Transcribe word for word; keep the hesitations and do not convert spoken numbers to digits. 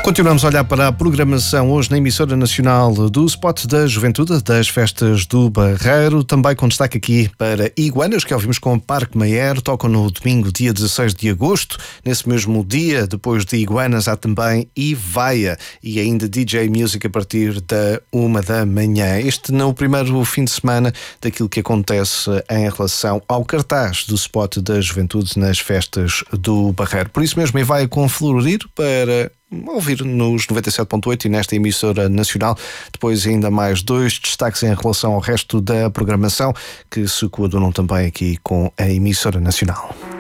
Continuamos a olhar para a programação hoje na emissora nacional do Spot da Juventude das Festas do Barreiro, também com destaque aqui para Iguanas, que ouvimos com o Parque Mayer, tocam no domingo, dia dezasseis de agosto. Nesse mesmo dia, depois de Iguanas, há também Ivaia e ainda D J Music a partir da uma da manhã. Este não é o primeiro fim de semana daquilo que acontece em relação ao cartaz do Spot da Juventude nas Festas do Barreiro. Por isso mesmo, Ivaia com Florido para ouvir nos noventa e sete ponto oito e nesta emissora nacional. Depois ainda mais dois destaques em relação ao resto da programação que se coadunam também aqui com a emissora nacional.